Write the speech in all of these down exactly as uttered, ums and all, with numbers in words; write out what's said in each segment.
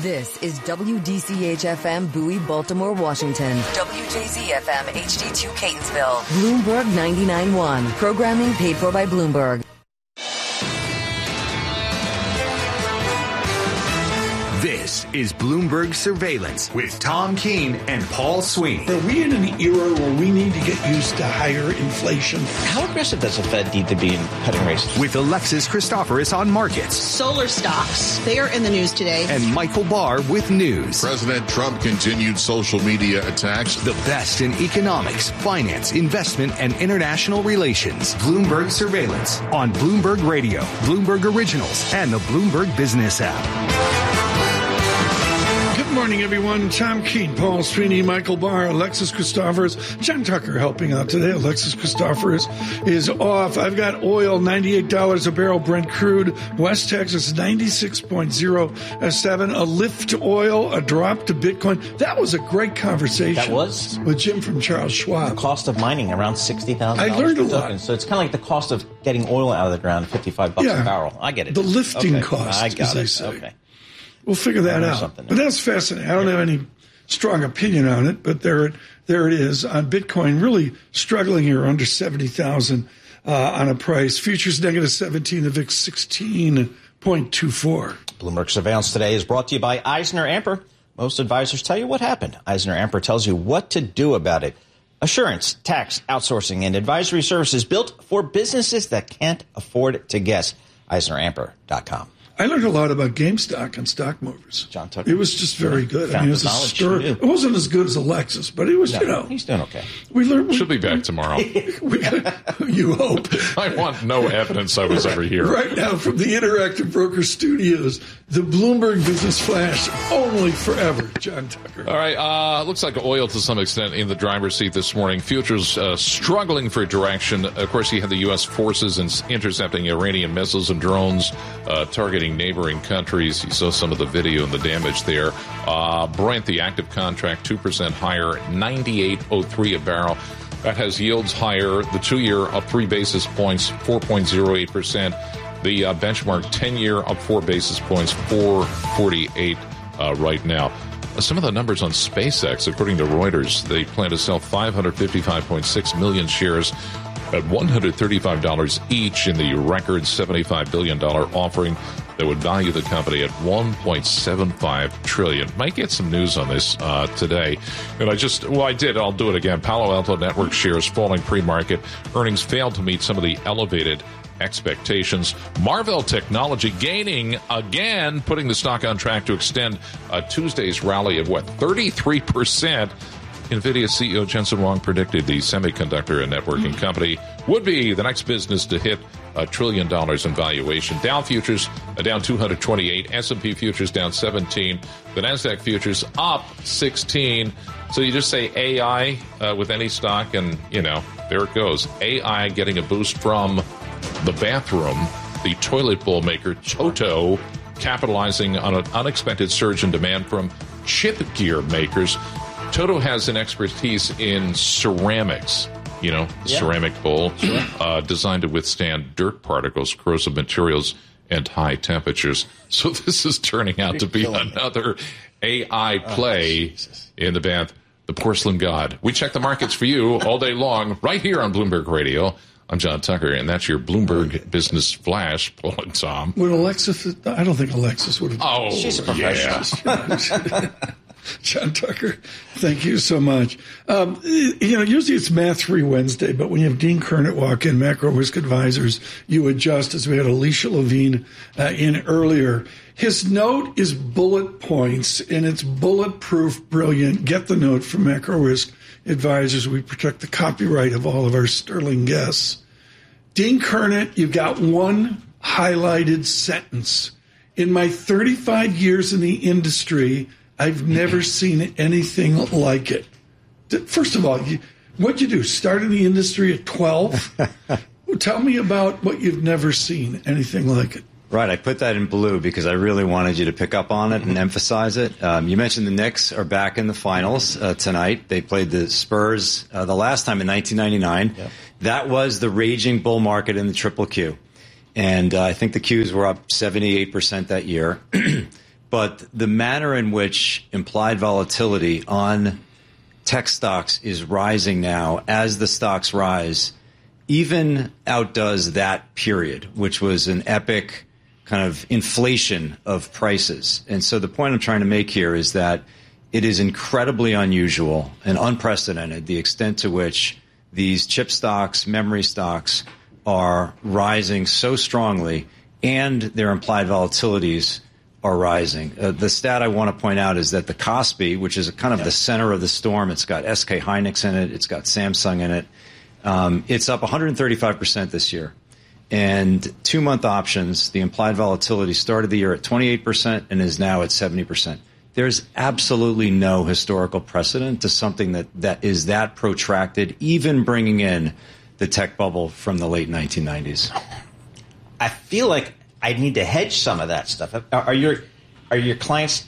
This is W D C H F M Bowie, Baltimore, Washington. W J Z F M H D two Catonsville. Bloomberg ninety-nine point one. Programming paid for by Bloomberg. This is Bloomberg Surveillance with Tom Keene and Paul Sweeney. Are we in an era where we need to get used to higher inflation? How aggressive does the Fed need to be in cutting rates? With Alexis Christoforous on markets. Solar stocks, they are in the news today. And Michael Barr with news. President Trump continued social media attacks. The best in economics, finance, investment, and international relations. Bloomberg Surveillance on Bloomberg Radio, Bloomberg Originals, and the Bloomberg Business app. Good morning, everyone. Tom Keene, Paul Sweeney, Michael Barr, Alexis Christoforous, John Tucker helping out today. Alexis Christoforous is off. I've got oil, ninety-eight dollars a barrel, Brent crude, West Texas, ninety-six point oh seven. A lift to oil, a drop to Bitcoin. That was a great conversation. That was? With Jim from Charles Schwab. The cost of mining around sixty thousand dollars I learned a per lot. token. So it's kind of like the cost of getting oil out of the ground, fifty-five bucks Yeah. a barrel. I get it. The lifting okay. cost, I got as it. they say. Okay. We'll figure that out. But that's fascinating. I don't have any strong opinion on it, but there, there it is on Bitcoin. Really struggling here, under seventy thousand uh, on a price. Futures negative seventeen, the V I X sixteen point two four. Bloomberg Surveillance today is brought to you by EisnerAmper. Most advisors tell you what happened. EisnerAmper tells you what to do about it. Assurance, tax, outsourcing, and advisory services built for businesses that can't afford to guess. Eisner Amper dot com. I learned a lot about GameStop and stock movers. John Tucker. It was just very good. Found I mean, it was a knowledge stir. you It wasn't as good as Alexis, but it was, No, you know. he's doing okay. We learned. We, She'll be back tomorrow. we, you hope. I want no evidence I was ever here. Right now, from the Interactive Broker Studios, the Bloomberg Business Flash, only forever. John Tucker. All right. Uh, looks like oil to some extent in the driver's seat this morning. Futures uh, struggling for direction. Of course, you had the U S forces in intercepting Iranian missiles and drones uh, targeting neighboring countries. You saw some of the video and the damage there. Uh, Brent, the active contract, two percent higher, ninety-eight oh three a barrel. That has yields higher. The two-year up three basis points, four point oh eight percent. The uh, benchmark ten-year up four basis points, four forty-eight uh, right now. Uh, some of the numbers on SpaceX, according to Reuters, they plan to sell five hundred fifty-five point six million shares at one hundred thirty-five dollars each in the record seventy-five billion dollars offering that would value the company at one point seven five trillion dollars. Might get some news on this uh, today. And I just, well, I did. I'll do it again. Palo Alto Network shares falling pre-market. Earnings failed to meet some of the elevated expectations. Marvell Technology gaining again, putting the stock on track to extend uh, Tuesday's rally of, what, thirty-three percent. NVIDIA C E O Jensen Huang predicted the semiconductor and networking company would be the next business to hit a trillion dollars in valuation. Dow futures uh, down two hundred twenty-eight, S and P futures down seventeen, the NASDAQ futures up sixteen. So you just say A I uh, with any stock, and, you know, there it goes. A I getting a boost from the bathroom, the toilet bowl maker Toto, capitalizing on an unexpected surge in demand from chip gear makers. Toto has an expertise in ceramics, you know, yeah. ceramic bowl uh, designed to withstand dirt particles, corrosive materials, and high temperatures. So this is turning out to be another A I play oh, in the bath. The porcelain god. We check the markets for you all day long right here on Bloomberg Radio. I'm John Tucker, and that's your Bloomberg Business Flash, Paul and Tom. Would Alexis, I don't think Alexis would have. Oh, she's a professional. Yeah. John Tucker, thank you so much. Um, you know, usually it's Math-Free Wednesday, but when you have Dean Kernett walk in, Macro Risk Advisors, you adjust, as we had Alicia Levine uh, in earlier. His note is bullet points, and it's bulletproof, brilliant. Get the note from Macro Risk Advisors. We protect the copyright of all of our sterling guests. Dean Kernett, you've got one highlighted sentence. In my thirty-five years in the industry, I've never seen anything like it. First of all, you, what'd you do? Start in the industry at twelve? Tell me about what you've never seen, anything like it. Right. I put that in blue because I really wanted you to pick up on it and emphasize it. Um, you mentioned the Knicks are back in the finals uh, tonight. They played the Spurs uh, the last time in nineteen ninety-nine. Yep. That was the raging bull market in the Triple Q. And uh, I think the Qs were up seventy-eight percent that year. but the manner in which implied volatility on tech stocks is rising now as the stocks rise even outdoes that period, which was an epic kind of inflation of prices. And so the point I'm trying to make here is that it is incredibly unusual and unprecedented the extent to which these chip stocks, memory stocks are rising so strongly and their implied volatilities are rising. Uh, the stat I want to point out is that the Kospi, which is kind of yeah. the center of the storm, it's got S K Hynix in it, it's got Samsung in it, um, it's up one hundred thirty-five percent this year. And two-month options, the implied volatility started the year at twenty-eight percent and is now at seventy percent. There's absolutely no historical precedent to something that, that is that protracted, even bringing in the tech bubble from the late nineteen nineties. I feel like I need to hedge some of that stuff. Are, are your are your clients,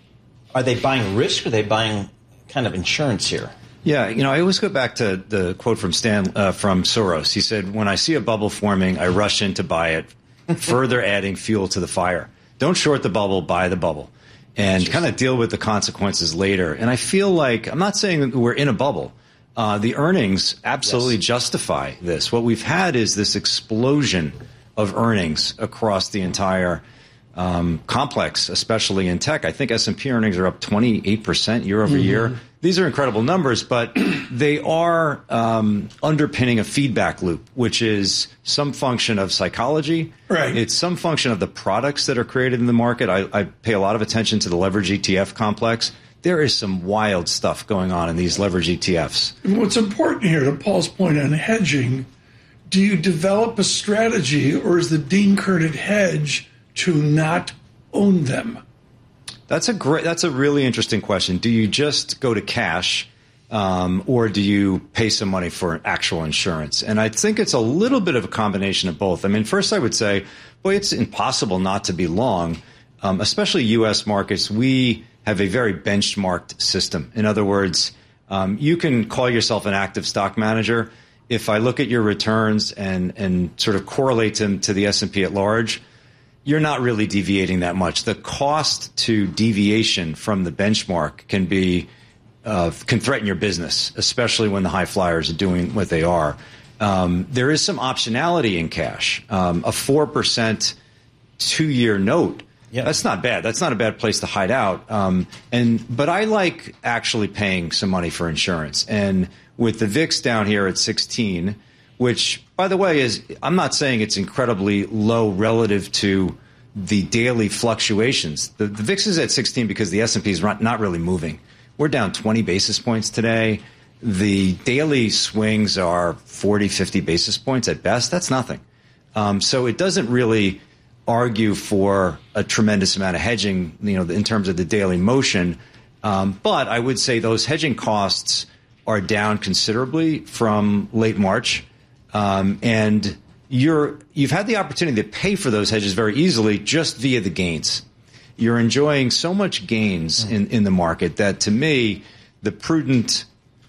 are they buying risk or are they buying kind of insurance here? Yeah, you know, I always go back to the quote from Stan uh, from Soros. He said, "When I see a bubble forming, I rush in to buy it, further adding fuel to the fire. Don't short the bubble, buy the bubble, and kind of deal with the consequences later." And I feel like, I'm not saying that we're in a bubble. Uh, the earnings absolutely yes. justify this. What we've had is this explosion of earnings across the entire um, complex, especially in tech. I think S and P earnings are up twenty-eight percent year over mm-hmm. year. These are incredible numbers, but they are um, underpinning a feedback loop, which is some function of psychology. Right. It's some function of the products that are created in the market. I, I pay a lot of attention to the leverage E T F complex. There is some wild stuff going on in these leverage E T Fs. And what's important here, to Paul's point on hedging, do you develop a strategy or is the Dean Kernet hedge to not own them? That's a great. That's a really interesting question. Do you just go to cash, um, or do you pay some money for actual insurance? And I think it's a little bit of a combination of both. I mean, first I would say, boy, it's impossible not to be long, um, especially U S markets. We have a very benchmarked system. In other words, um, you can call yourself an active stock manager. If I look at your returns and and sort of correlate them to the S and P at large, you're not really deviating that much. The cost to deviation from the benchmark can be uh, can threaten your business, especially when the high flyers are doing what they are. Um, there is some optionality in cash. Um, a four percent two-year note, yeah. that's not bad. That's not a bad place to hide out. Um, and but I like actually paying some money for insurance. And with the V I X down here at sixteen, which, by the way, is, I'm not saying it's incredibly low relative to the daily fluctuations. The, the V I X is at sixteen because the S and P is not really moving. We're down twenty basis points today. The daily swings are forty, fifty basis points at best. That's nothing. Um, so it doesn't really argue for a tremendous amount of hedging, you know, in terms of the daily motion. Um, but I would say those hedging costs are down considerably from late March. Um, and you're, you've had the opportunity to pay for those hedges very easily just via the gains. You're enjoying so much gains in, in the market that, to me, the prudent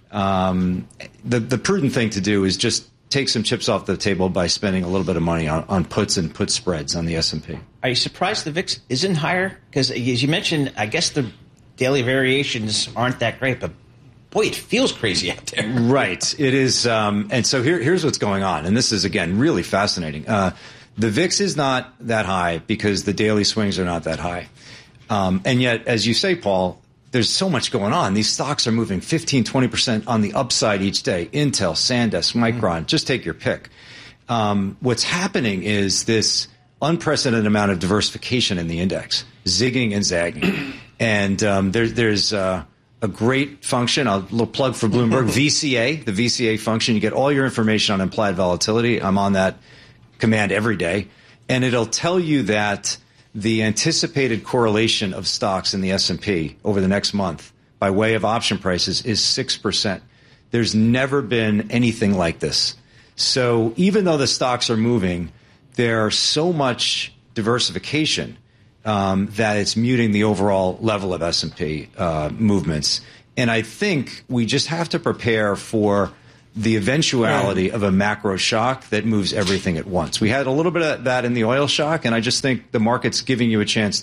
um, the, the prudent thing to do is just take some chips off the table by spending a little bit of money on, on puts and put spreads on the S and P. Are you surprised the V I X isn't higher? Because, as you mentioned, I guess the daily variations aren't that great, but boy, it feels crazy out there. Right. It is. Um, and so here, here's what's going on. And this is, again, really fascinating. Uh, the V I X is not that high because the daily swings are not that high. Um, and yet, as you say, Paul, there's so much going on. These stocks are moving fifteen, twenty percent on the upside each day. Intel, SanDisk, Micron, mm-hmm. just take your pick. Um, what's happening is this unprecedented amount of diversification in the index, zigging and zagging. and um, there, there's uh, a great function, a little plug for Bloomberg, V C A, the V C A function. You get all your information on implied volatility. I'm on that command every day. And it'll tell you that the anticipated correlation of stocks in the S and P over the next month by way of option prices is six percent. There's never been anything like this. So even though the stocks are moving, there's so much diversification um, that it's muting the overall level of S and P uh, movements. And I think we just have to prepare for the eventuality of a macro shock that moves everything at once. We had a little bit of that in the oil shock, and I just think the market's giving you a chance to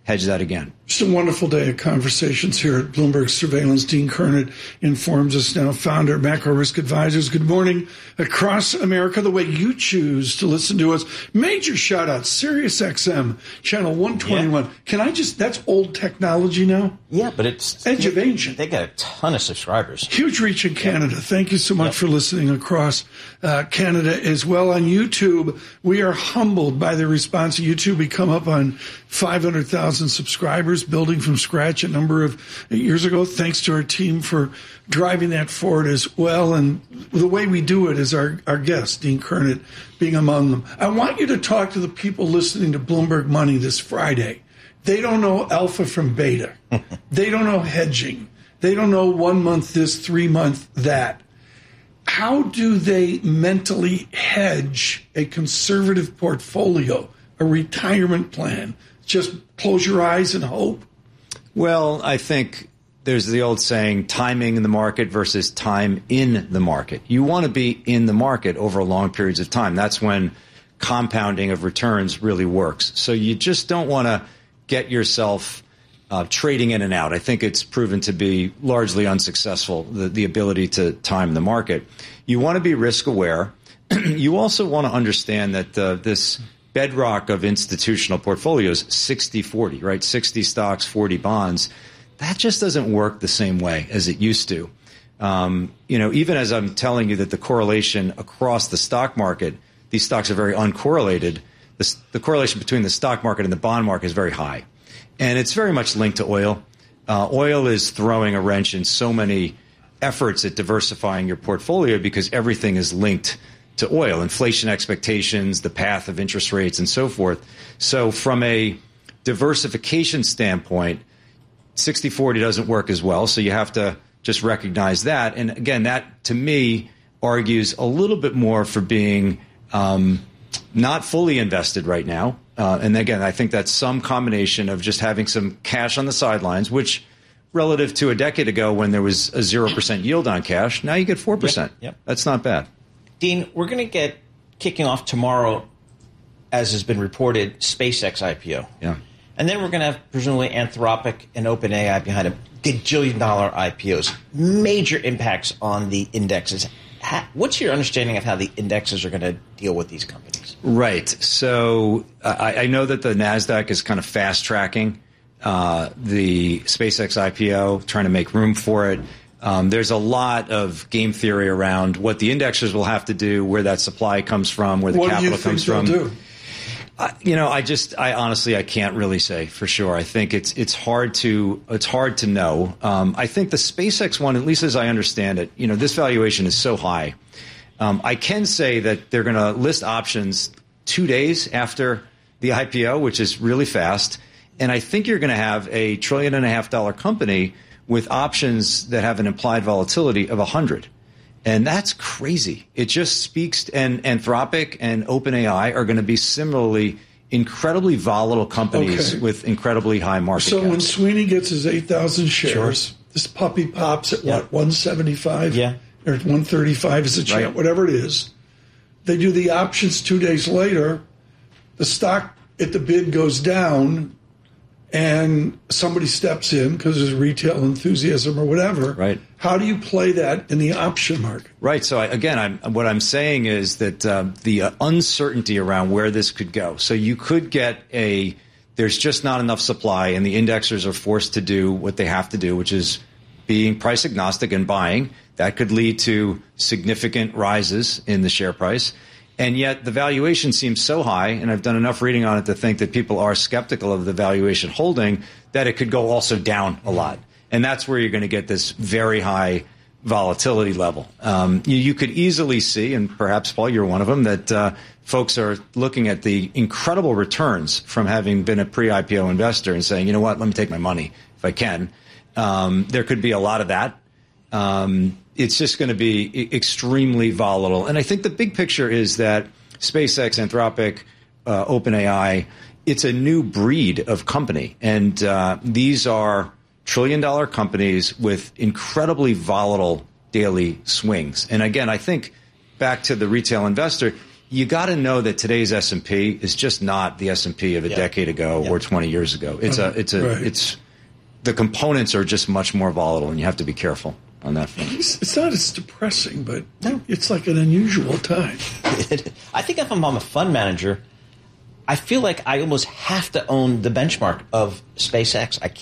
hedge that again. Just a wonderful day of conversations here at Bloomberg Surveillance. Dean Kernet informs us now, founder of Macro Risk Advisors. Good morning across America, the way you choose to listen to us. Major shout out, Sirius X M, channel one twenty-one. Yeah. Can I just, that's old technology now? Yeah, but it's edge of ancient. They got a ton of subscribers. Huge reach in Canada. Thank you so much yep. for listening across uh, Canada as well. On YouTube, we are humbled by the response of YouTube. We come up on five hundred thousand subscribers, building from scratch a number of years ago. Thanks to our team for driving that forward as well. And the way we do it is our, our guest, Dean Kernet, being among them. I want you to talk to the people listening to Bloomberg Money this Friday. They don't know alpha from beta. They don't know hedging. They don't know one month this, three month that. How do they mentally hedge a conservative portfolio, a retirement plan? Just close your eyes and hope? Well, I think there's the old saying, timing in the market versus time in the market. You want to be in the market over long periods of time. That's when compounding of returns really works. So you just don't want to get yourself uh, trading in and out. I think it's proven to be largely unsuccessful, the, the ability to time the market. You want to be risk aware. You also want to understand that uh, this bedrock of institutional portfolios, sixty forty, right? sixty stocks, forty bonds. That just doesn't work the same way as it used to. Um, you know, even as I'm telling you that the correlation across the stock market, these stocks are very uncorrelated. The, the correlation between the stock market and the bond market is very high. And it's very much linked to oil. Uh, oil is throwing a wrench in so many efforts at diversifying your portfolio because everything is linked to oil, inflation expectations, the path of interest rates, and so forth. So from a diversification standpoint, sixty forty doesn't work as well. So you have to just recognize that. And again, that to me argues a little bit more for being um, not fully invested right now. Uh, and again, I think that's some combination of just having some cash on the sidelines, which relative to a decade ago when there was a zero percent yield on cash, now you get four percent. Yep, yep. That's not bad. Dean, we're going to get kicking off tomorrow, as has been reported, SpaceX I P O. Yeah. And then we're going to have presumably Anthropic and OpenAI behind a gajillion dollar I P Os. Major impacts on the indexes. How, what's your understanding of how the indexes are going to deal with these companies? Right. So I, I know that the NASDAQ is kind of fast tracking uh, the SpaceX I P O, trying to make room for it. Um, there's a lot of game theory around what the indexers will have to do, where that supply comes from, where the what capital do you comes think from. They'll do? Uh, you know, I just, I honestly, I can't really say for sure. I think it's it's hard to it's hard to know. Um, I think the SpaceX one, at least as I understand it, you know, this valuation is so high. Um, I can say that they're going to list options two days after the I P O, which is really fast. And I think you're going to have a trillion and a half dollar company with options that have an implied volatility of one hundred. And that's crazy. It just speaks, and Anthropic and OpenAI are going to be similarly incredibly volatile companies okay. with incredibly high market So caps. when Sweeney gets his eight thousand shares, sure. this puppy pops at yeah. what, one seventy-five? Yeah. Or one thirty-five is a chance, right. whatever it is. They do the options two days later. The stock at the bid goes down, and somebody steps in because there's retail enthusiasm or whatever. Right. How do you play that in the option market? Right. So I, again, I'm, what I'm saying is that uh, the uh, uncertainty around where this could go. So you could get a there's just not enough supply, and the indexers are forced to do what they have to do, which is being price agnostic and buying. That could lead to significant rises in the share price. And yet the valuation seems so high, and I've done enough reading on it to think that people are skeptical of the valuation holding, that it could go also down a lot. And that's where you're going to get this very high volatility level. Um, you, you could easily see, and perhaps, Paul, you're one of them, that uh, folks are looking at the incredible returns from having been a pre-I P O investor and saying, you know what, let me take my money if I can. Um, there could be a lot of that. Um, it's just going to be extremely volatile. And I think the big picture is that SpaceX, Anthropic, uh, OpenAI, it's a new breed of company. And uh, these are trillion dollar companies with incredibly volatile daily swings. And again, I think back to the retail investor, you got to know that today's S and P is just not the S and P of a Yeah. decade ago Yeah. or twenty years ago. It's a, it's a, Right. it's the components are just much more volatile, and you have to be careful on that front. It's, it's not as depressing, but it's like an unusual time. I think if I'm a fund manager, I feel like I almost have to own the benchmark of SpaceX. I